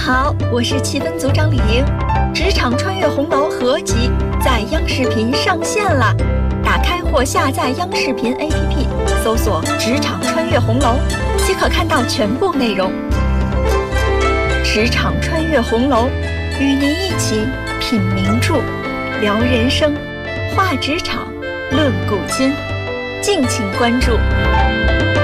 好，我是气氛组长李莹。职场穿越红楼合集在央视频上线了，打开或下载央视频 APP， 搜索“职场穿越红楼”，即可看到全部内容。职场穿越红楼，与您一起品名著，聊人生，话职场，论古今，敬请关注。